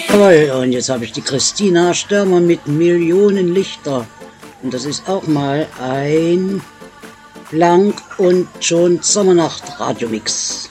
Toll, und jetzt habe ich die Christina Stürmer mit Millionen Lichter. Und das ist auch mal ein Blank und schon Sommernacht Radiomix.